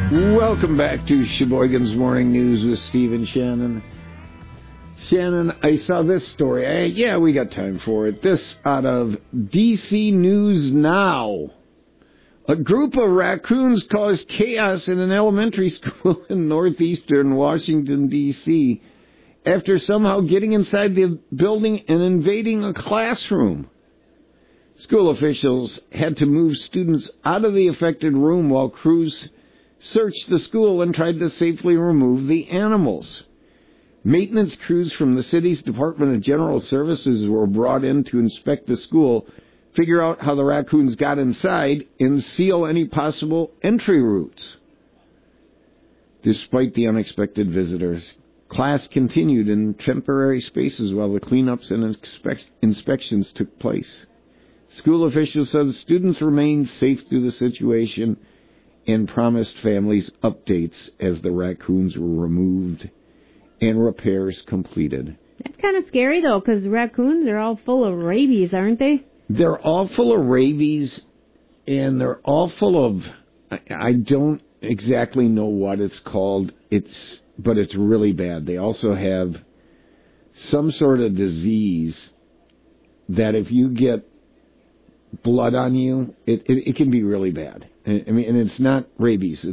Welcome back to Sheboygan's Morning News with Steve and Shannon. Shannon, I saw this story. We got time for it. This out of DC News Now. A group of raccoons caused chaos in an elementary school in northeastern Washington, D.C. after somehow getting inside the building and invading a classroom. School officials had to move students out of the affected room while crews searched the school and tried to safely remove the animals. Maintenance crews from the city's Department of General Services were brought in to inspect the school, figure out how the raccoons got inside, and seal any possible entry routes. Despite the unexpected visitors, class continued in temporary spaces while the cleanups and inspections took place. School officials said the students remained safe through the situation and promised families updates as the raccoons were removed and repairs completed. That's kind of scary, though, because raccoons are all full of rabies, aren't they? They're all full of rabies, and they're all full of, I don't exactly know what it's called, but it's really bad. They also have some sort of disease that if you get blood on you, it can be really bad. I mean, and it's not rabies.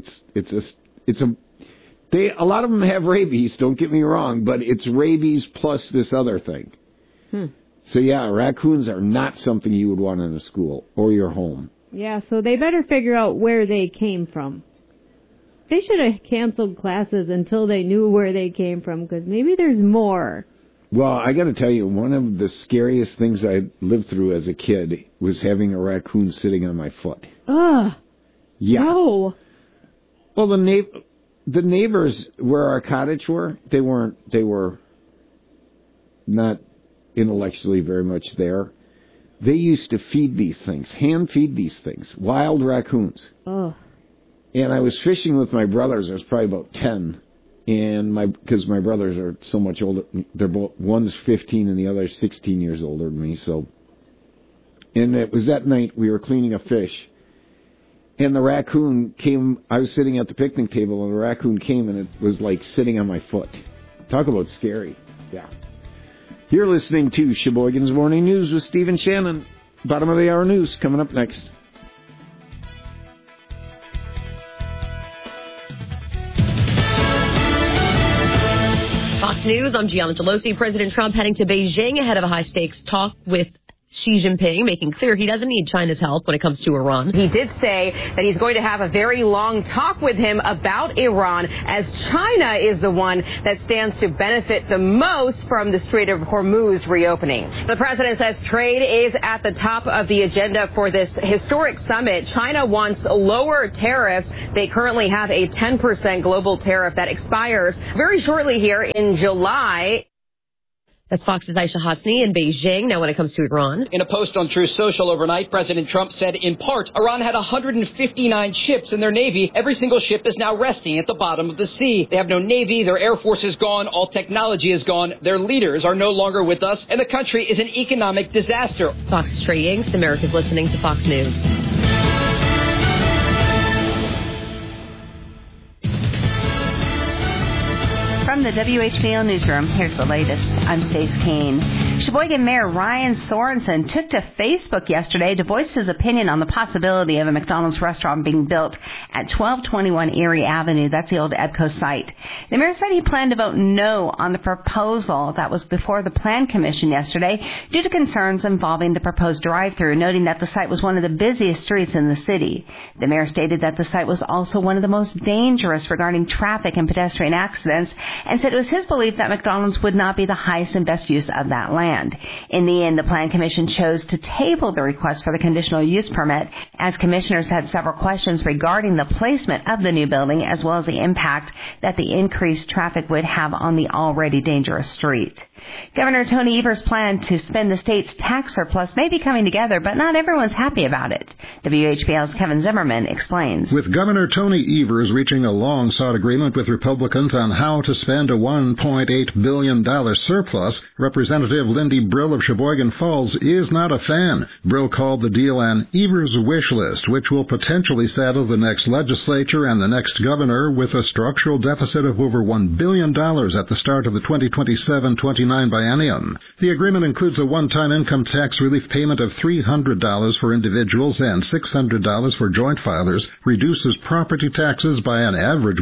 A lot of them have rabies, don't get me wrong, but it's rabies plus this other thing. So, yeah, raccoons are not something you would want in a school or your home. Yeah, so they better figure out where they came from. They should have canceled classes until they knew where they came from, because maybe there's more. Well, I got to tell you, one of the scariest things I lived through as a kid was having a raccoon sitting on my foot. Ugh. Yeah. No. Well, the neighbors where our cottage were, they were not intellectually very much there. They used to feed these things, hand feed these things, wild raccoons. Oh. And I was fishing with my brothers. I was probably about 10, and because my brothers are so much older. They're both, one's 15 and the other's 16 years older than me. So, and it was that night we were cleaning a fish, and the raccoon came. I was sitting at the picnic table, and the raccoon came, and it was like sitting on my foot. Talk about scary. Yeah. You're listening to Sheboygan's Morning News with Steve and Shannon. Bottom of the hour news coming up next. Fox News, I'm Gianna Delosi. President Trump heading to Beijing ahead of a high-stakes talk with Xi Jinping, making clear he doesn't need China's help when it comes to Iran. He did say that he's going to have a very long talk with him about Iran, as China is the one that stands to benefit the most from the Strait of Hormuz reopening. The president says trade is at the top of the agenda for this historic summit. China wants lower tariffs. They currently have a 10% global tariff that expires very shortly here in July. That's Fox's Aisha Hasni in Beijing. Now when it comes to Iran. In a post on Truth Social overnight, President Trump said, in part, Iran had 159 ships in their navy. Every single ship is now resting at the bottom of the sea. They have no navy. Their air force is gone. All technology is gone. Their leaders are no longer with us. And the country is an economic disaster. Fox's Trey Yingst. America's listening to Fox News. From the WHBL Newsroom, here's the latest. I'm Stace Kane. Sheboygan Mayor Ryan Sorensen took to Facebook yesterday to voice his opinion on the possibility of a McDonald's restaurant being built at 1221 Erie Avenue. That's the old EBCO site. The mayor said he planned to vote no on the proposal that was before the Plan Commission yesterday due to concerns involving the proposed drive-thru, noting that the site was one of the busiest streets in the city. The mayor stated that the site was also one of the most dangerous regarding traffic and pedestrian accidents, and said it was his belief that McDonald's would not be the highest and best use of that land. In the end, the Plan Commission chose to table the request for the conditional use permit, as commissioners had several questions regarding the placement of the new building, as well as the impact that the increased traffic would have on the already dangerous street. Governor Tony Evers' plan to spend the state's tax surplus may be coming together, but not everyone's happy about it. WHBL's Kevin Zimmerman explains. With Governor Tony Evers reaching a long-sought agreement with Republicans on how to spend spend a $1.8 billion surplus, Representative Lindy Brill of Sheboygan Falls is not a fan. Brill called the deal an Evers wish list, which will potentially saddle the next legislature and the next governor with a structural deficit of over $1 billion at the start of the 2027-29 biennium. The agreement includes a one-time income tax relief payment of $300 for individuals and $600 for joint filers, reduces property taxes by an average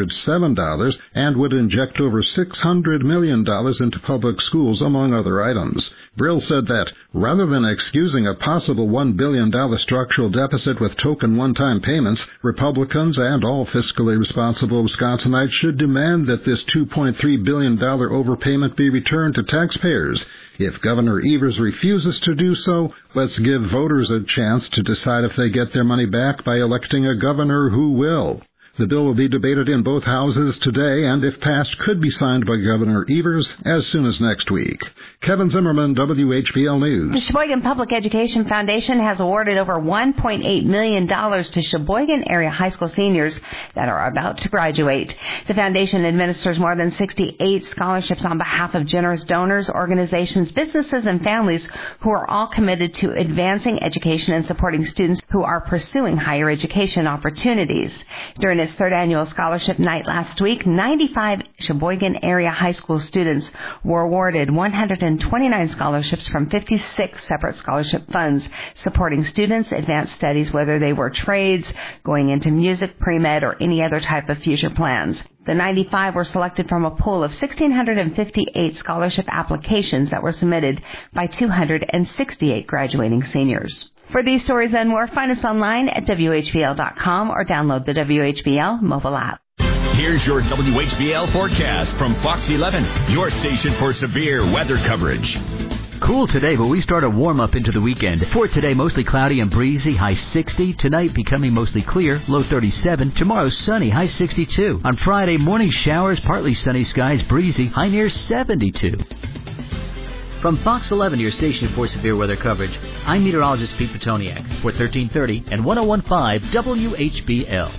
$107, and would inject over $600 million into public schools, among other items. Brill said that, rather than excusing a possible $1 billion structural deficit with token one-time payments, Republicans and all fiscally responsible Wisconsinites should demand that this $2.3 billion overpayment be returned to taxpayers. If Governor Evers refuses to do so, let's give voters a chance to decide if they get their money back by electing a governor who will. The bill will be debated in both houses today and, if passed, could be signed by Governor Evers as soon as next week. Kevin Zimmerman, WHBL News. The Sheboygan Public Education Foundation has awarded over $1.8 million to Sheboygan area high school seniors that are about to graduate. The foundation administers more than 68 scholarships on behalf of generous donors, organizations, businesses, and families who are all committed to advancing education and supporting students who are pursuing higher education opportunities. During its third annual scholarship night last week, 95 Sheboygan area high school students were awarded 129 scholarships from 56 separate scholarship funds, supporting students' advanced studies, whether they were trades, going into music, pre-med, or any other type of future plans. The 95 were selected from a pool of 1,658 scholarship applications that were submitted by 268 graduating seniors. For these stories and more, find us online at WHBL.com or download the WHBL mobile app. Here's your WHBL forecast from Fox 11, your station for severe weather coverage. Cool today, but we start a warm-up into the weekend. For today, mostly cloudy and breezy, high 60. Tonight, becoming mostly clear, low 37. Tomorrow, sunny, high 62. On Friday, morning showers, partly sunny skies, breezy, high near 72. From Fox 11, your station for severe weather coverage, I'm meteorologist Pete Petoniak for 1330 and 101.5 WHBL.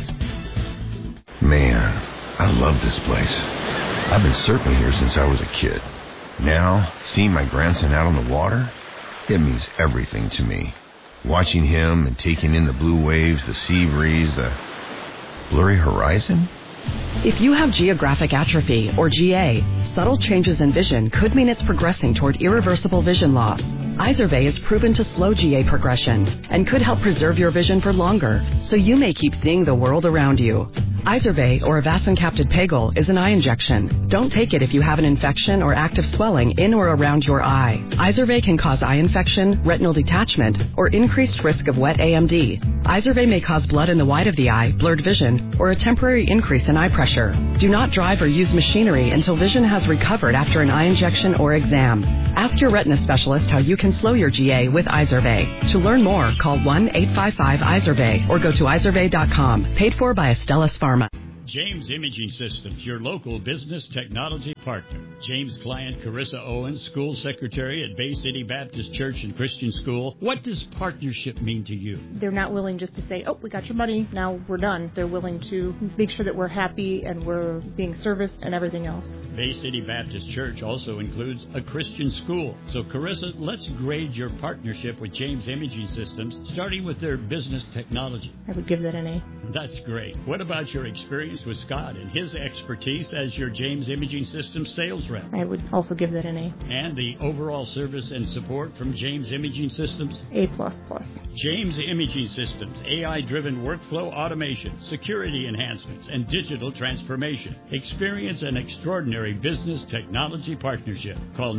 Man, I love this place. I've been surfing here since I was a kid. Now, seeing my grandson out on the water, it means everything to me. Watching him and taking in the blue waves, the sea breeze, the blurry horizon. If you have geographic atrophy, or GA, subtle changes in vision could mean it's progressing toward irreversible vision loss. Izervay is proven to slow GA progression and could help preserve your vision for longer, so you may keep seeing the world around you. Izervay, or avacincaptad pegol, is an eye injection. Don't take it if you have an infection or active swelling in or around your eye. Izervay can cause eye infection, retinal detachment, or increased risk of wet AMD. Izervay may cause blood in the white of the eye, blurred vision, or a temporary increase in eye pressure. Do not drive or use machinery until vision has recovered after an eye injection or exam. Ask your retina specialist how you can slow your GA with Izervay. To learn more, call 1-855-IZERVAY or go to izervay.com. Paid for by Astellas Pharma. James Imaging Systems, your local business technology partner. James' client Carissa Owens, school secretary at Bay City Baptist Church and Christian School. What does partnership mean to you? They're not willing just to say, oh, we got your money, now we're done. They're willing to make sure that we're happy and we're being serviced and everything else. Bay City Baptist Church also includes a Christian school. So, Carissa, let's grade your partnership with James Imaging Systems, starting with their business technology. I would give that an A. That's great. What about your experience with Scott and his expertise as your James Imaging Systems sales rep? I would also give that an A. And the overall service and support from James Imaging Systems? A++. James Imaging Systems, AI-driven workflow automation, security enhancements, and digital transformation. Experience an extraordinary business technology partnership. Call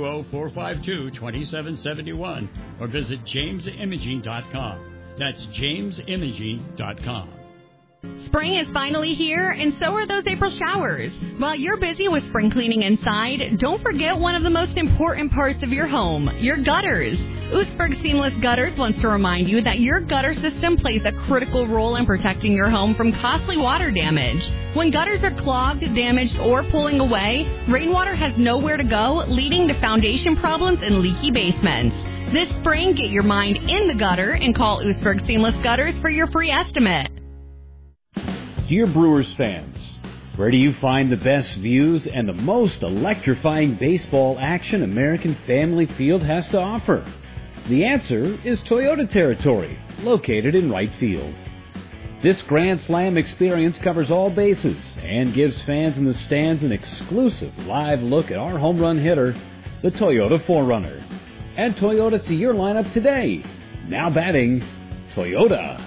920-452-2771 or visit jamesimaging.com. That's jamesimaging.com. Spring is finally here, and so are those April showers. While you're busy with spring cleaning inside, don't forget one of the most important parts of your home, your gutters. Oostburg Seamless Gutters wants to remind you that your gutter system plays a critical role in protecting your home from costly water damage. When gutters are clogged, damaged, or pulling away, rainwater has nowhere to go, leading to foundation problems and leaky basements. This spring, get your mind in the gutter and call Oostburg Seamless Gutters for your free estimate. Dear Brewers fans, Where do you find the best views and the most electrifying baseball action American Family Field has to offer? The answer is Toyota territory, located in right field. This Grand Slam experience covers all bases and gives fans in the stands an exclusive live look at our home run hitter, the Toyota 4Runner. Add Toyota to your lineup today. Now batting, Toyota.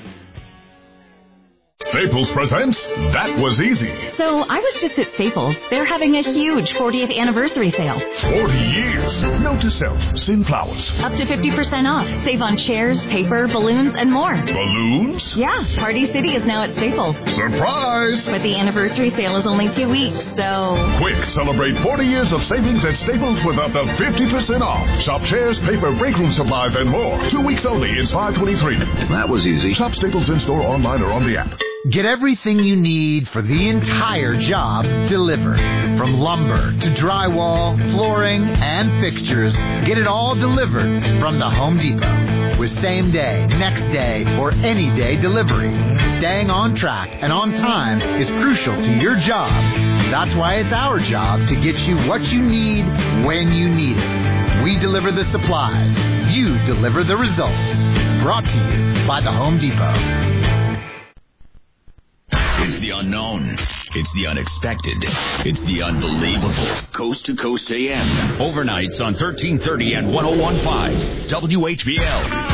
Staples presents That Was Easy. So I was just at Staples. They're having a huge 40th anniversary sale. 40 years. Note to self, Sin Flowers. Up to 50% off. Save on chairs, paper, balloons, and more. Balloons? Yeah, Party City is now at Staples. Surprise! But the anniversary sale is only 2 weeks, so... Quick, celebrate 40 years of savings at Staples with up to 50% off. Shop chairs, paper, break room supplies, and more. 2 weeks only. It's 5/23. That was easy. Shop Staples in-store, online, or on the app. Get everything you need for the entire job delivered. From lumber to drywall, flooring, and fixtures, get it all delivered from the Home Depot. With same day, next day, or any day delivery. Staying on track and on time is crucial to your job. That's why it's our job to get you what you need when you need it. We deliver the supplies. You deliver the results. Brought to you by the Home Depot. It's the unknown. It's the unexpected. It's the unbelievable. Coast to Coast AM. Overnights on 1330 and 101.5 WHBL.